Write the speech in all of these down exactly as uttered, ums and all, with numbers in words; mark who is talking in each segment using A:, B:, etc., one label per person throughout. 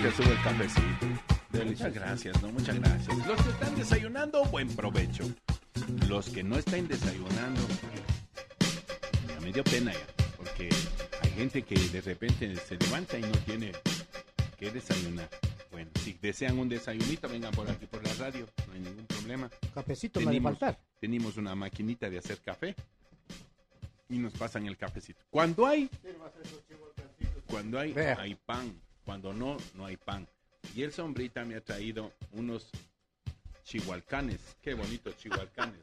A: te sube el cafecito. Muchas gracias, ¿no? Muchas gracias. Los que están desayunando, buen provecho. Los que no están desayunando, ya me dio pena ya, porque hay gente que de repente se levanta y no tiene que desayunar. Bueno, si desean un desayunito, vengan por aquí por la radio, no hay ningún problema.
B: Cafecito me ha de faltar.
A: Tenemos una maquinita de hacer café y nos pasan el cafecito. Cuando hay, cuando hay,
B: Vea.
A: hay pan. Cuando no, no hay pan. Y el sombrita me ha traído unos chihualcanes. Qué bonitos chihualcanes.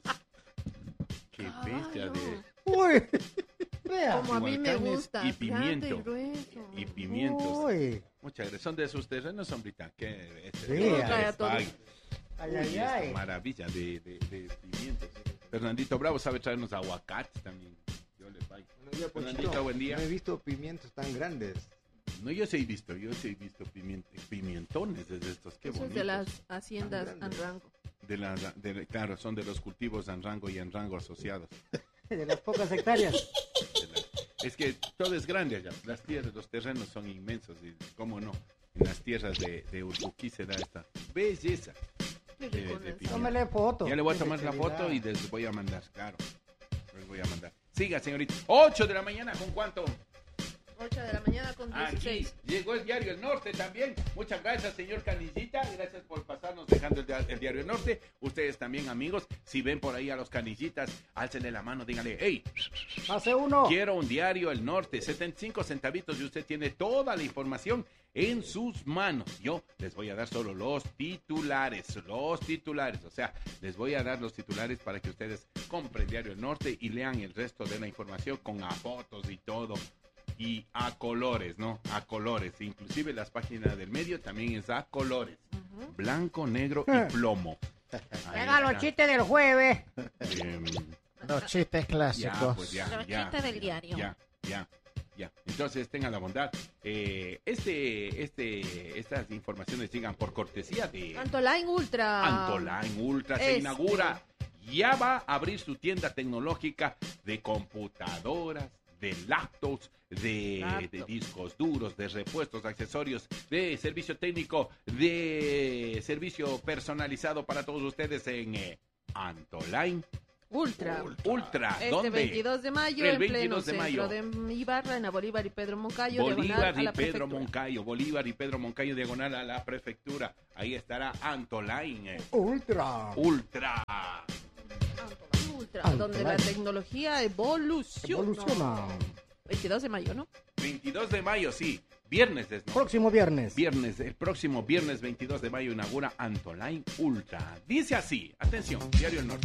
A: Qué bestia de...
B: Uy, vea.
C: Como a mí me
A: Chihualcanes
C: gusta.
A: y pimiento.
C: grande y grueso.
A: Y pimientos.
B: Uy.
A: Muchas gracias. Son de sus terrenos, sombrita. Qué este,
B: Vea.
C: Trae a todos.
A: ay,
B: Ay,
A: uy,
B: ay,
A: esta
B: ay.
A: maravilla de, de, de pimientos. Fernandito Bravo sabe traernos aguacates también. Yo le pago.
D: Buenos días,
A: Fernandito,
D: Ponchito.
A: buen día.
D: No he visto pimientos tan grandes.
A: No, yo sí he visto, yo sí he visto pimient- pimentones desde estos, qué
C: Eso es
A: bonitos.
C: de las haciendas
D: Tan grandes.
C: Anrango.
A: De la, de- claro, son de los cultivos Anrango y Anrango asociados.
B: De las pocas hectáreas.
A: De la- es que todo es grande allá, las tierras, los terrenos son inmensos y cómo no, en las tierras de, de Urbuquí se da esta belleza.
C: Qué
A: De-
C: rico,
A: de
C: ¿no?
A: pimiento.
B: Tómale foto.
A: Ya le voy a tomar la foto y les voy a mandar, claro, les voy a mandar. Siga, señorita. ocho de la mañana, ¿con cuánto?
C: ocho de la mañana con
A: Aquí
C: dieciséis.
A: llegó el diario El Norte también. Muchas gracias, señor Canillita. Gracias por pasarnos dejando el, dia- el diario El Norte. Ustedes también, amigos, si ven por ahí a los canillitas, álcenle la mano, díganle, hey,
B: Hace uno.
A: quiero un diario El Norte, setenta y cinco centavitos y usted tiene toda la información en sus manos. Yo les voy a dar solo los titulares, los titulares, o sea, les voy a dar los titulares para que ustedes compren Diario El Norte y lean el resto de la información con a fotos y todo. Y a colores, ¿no? A colores. Inclusive las páginas del medio también es a colores.
C: Ujú.
A: Blanco, negro y plomo. Ahí
B: Venga los
A: está.
B: chistes del jueves.
A: Em,
E: Los chistes
A: ya,
E: clásicos.
A: pues ya,
C: Los
A: ya,
C: chistes del
A: ya,
C: diario.
A: Ya, ya, ya. Entonces tengan la bondad. Eh, este, este, estas informaciones llegan por cortesía de
C: Antoline Ultra.
A: Antoline Ultra. Se
C: Este.
A: inaugura. Ya va a abrir su tienda tecnológica de computadoras, de laptops, de,
C: Laptop.
A: de discos duros, de repuestos, accesorios, de servicio técnico, de servicio personalizado para todos ustedes en eh, Antoline
C: Ultra.
A: Ultra.
C: Este
A: ¿Dónde?
C: veintidós de mayo
A: El
C: en pleno
A: veintidós de mayo.
C: centro de Ibarra, en la Bolívar y Pedro Moncayo,
A: Bolívar
C: diagonal a
A: y
C: la
A: Pedro
C: prefectura.
A: Moncayo, Bolívar y Pedro Moncayo, diagonal a la prefectura. Ahí estará Antoline eh,
B: Ultra.
A: Ultra.
C: Antoline Ultra,
B: Antoline.
C: donde la tecnología evoluciona.
B: Evoluciona.
C: veintidós de mayo, ¿no?
A: veintidós de mayo, sí. Viernes es, ¿no?
B: Próximo viernes.
A: Viernes, el próximo viernes veintidós de mayo inaugura Antoline Ultra. Dice así, atención, Diario El Norte.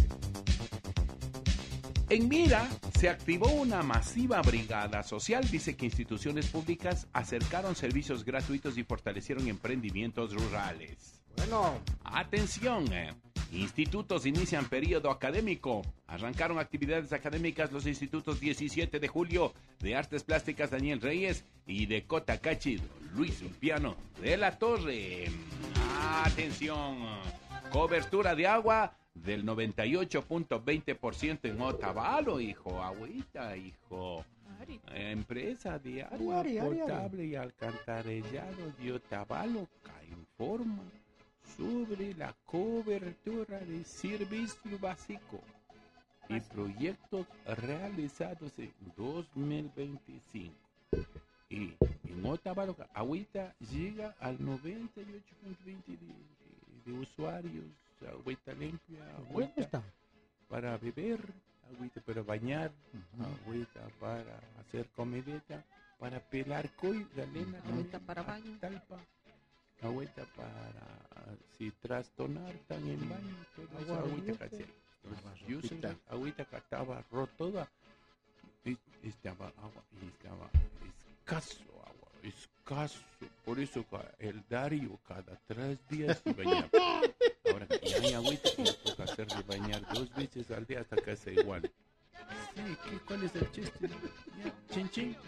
A: En Mira se activó una masiva brigada social. Dice que instituciones públicas acercaron servicios gratuitos y fortalecieron emprendimientos rurales.
B: Bueno,
A: Atención, eh. Institutos inician periodo académico. Arrancaron actividades académicas los institutos diecisiete de julio de Artes Plásticas Daniel Reyes y de Cotacachi Luis Ulpiano de la Torre. Atención, cobertura de agua del noventa y ocho punto veinte por ciento en Otavalo, hijo, agüita, hijo. Eh, Empresa de agua
B: Ari, Ari, Ari,
A: potable y alcantarillado de Otavalo informa sobre la cobertura de servicio básico y proyectos realizados en dos mil veinticinco. Y en Otavalo, agüita llega al noventa y ocho punto veinte de, de, de usuarios, agüita limpia,
B: ¿dónde
A: agüita
B: está?
A: para beber, agüita para bañar, agüita para hacer comidita, para pelar coy, galena,
C: Agüita para baño.
A: talpa, agüita para si trastonar tan en baño, todo eso,
B: Agua
A: agüita
B: rica.
A: que yo sé, agüita que estaba rotoda, y estaba agua, y estaba escaso agua, escaso, por eso ca- el Dario cada tres días se bañaba. Ahora que ya hay agüita, me toca hacerle bañar dos veces al día hasta que sea igual. Sí, ¿qué, ¿cuál es el chiste? Ya, chin chin.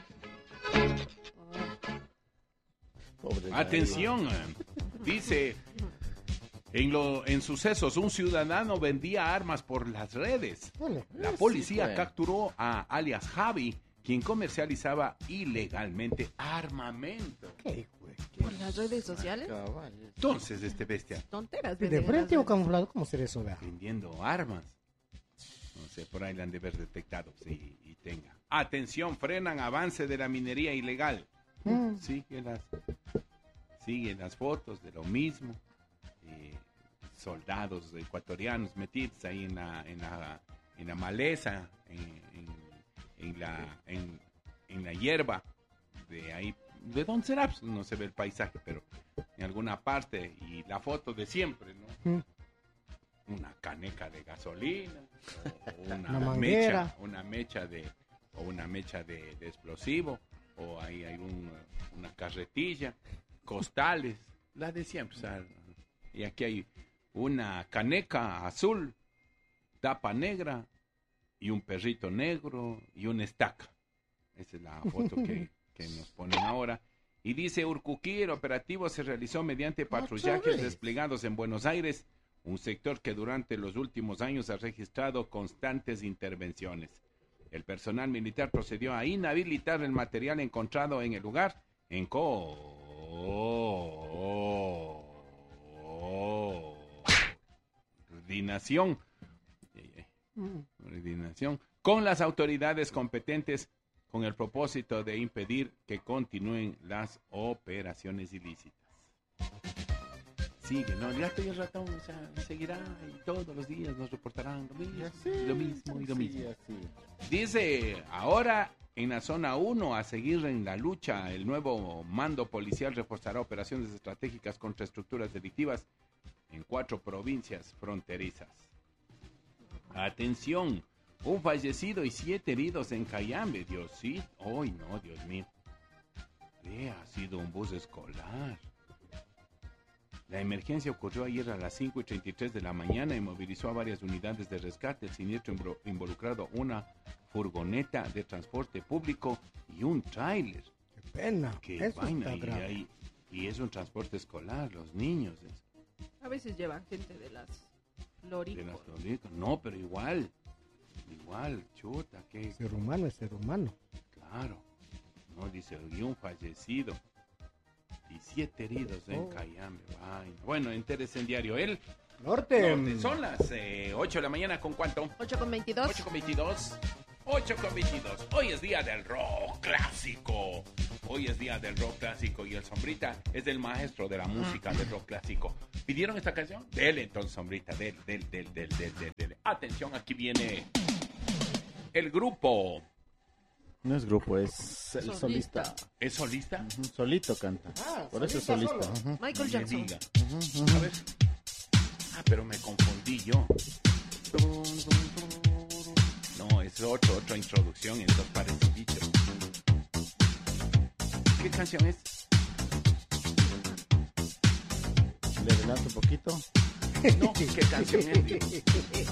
E: Pobre
A: Atención, dice, en, lo, en sucesos, un ciudadano vendía armas por las redes.
B: Dale.
A: La policía
E: fue.
A: capturó a alias Javi, quien comercializaba ilegalmente armamento.
B: ¿Qué, güey?
A: Por
C: las redes sociales.
E: Cabal.
A: Entonces, este bestia,
C: Tonteras.
B: ¿De
C: venden en
B: frente
C: las
B: o camuflado? ¿Cómo será eso, vea?
A: vendiendo armas. No sé, por ahí la han de haber detectado. Sí, y tenga. Atención, frenan avance de la minería ilegal.
B: Mm.
A: Siguen las, siguen las fotos de lo mismo. Eh, soldados ecuatorianos metidos ahí en la, en la, en la maleza, en, en, en la, en, en la hierba. De ahí, ¿de dónde será? Pues no se ve el paisaje, pero en alguna parte. Y la foto de siempre, ¿no?
B: Mm.
A: Una caneca de gasolina, o una,
B: Una manguera.
A: mecha, una mecha de, o una mecha de, de explosivo, o ahí hay un, una carretilla, costales, la de siempre. O sea, y aquí hay una caneca azul, tapa negra, y un perrito negro, y una estaca. Esa es la foto que, que nos ponen ahora. Y dice Urcuquí, el operativo se realizó mediante patrullajes
B: vez.
A: desplegados en Buenos Aires, un sector que durante los últimos años ha registrado constantes intervenciones. El personal militar procedió a inhabilitar el material encontrado en el lugar en coordinación coordinación con las autoridades competentes con el propósito de impedir que continúen las operaciones ilícitas. Sigue, ¿no? El gato y el ratón, o sea, seguirá y todos los días nos reportarán lo mismo, lo mismo y lo mismo.
E: Sí, así.
A: Dice, ahora en la zona uno, a seguir en la lucha, el nuevo mando policial reforzará operaciones estratégicas contra estructuras delictivas en cuatro provincias fronterizas. Atención, un fallecido y siete heridos en Cayambe, Dios sí. Hoy no, Dios mío. Eh, ha sido un bus escolar. La emergencia ocurrió ayer a las cinco y treinta y tres de la mañana y movilizó a varias unidades de rescate. El siniestro invro- involucrado una furgoneta de transporte público y un tráiler.
B: Qué pena.
A: Qué
B: Eso
A: vaina.
B: está
A: Y,
B: grave.
A: ahí- y es un transporte escolar, los niños. es-
C: A veces llevan gente de las
A: de
C: Florico.
A: las Florico. No, pero igual. Igual, chuta, que
B: Ser humano es ser humano.
A: claro. No, dice, y un fallecido. Y siete heridos en
B: Oh.
A: Cayambe. Vaina. Bueno, entérese en diario. El
B: Norte.
A: norte. Son las eh, ocho de la mañana, ¿con cuánto?
C: ocho con veintidós.
A: ocho con veintidós. ocho con veintidós. Hoy es día del rock clásico. Hoy es día del rock clásico y el Sombrita es el maestro de la música del rock clásico. ¿Pidieron esta canción? Dele entonces, Sombrita, del, del, del, del, del, del, del. Atención, aquí viene el grupo.
E: No es grupo, es el
C: Solista.
E: solista.
A: ¿Es solista?
E: Ujú, solito canta.
B: Ah,
E: Por eso es
B: solista
E: solista.
B: solo.
E: Ujú.
C: Michael
A: Me
C: Jackson.
A: diga. A ver. Ah, pero me confundí yo. No, es otro, otra introducción, entonces parece dicho. ¿Qué canción es?
E: Le adelanto un poquito.
A: No, ¿qué canción es?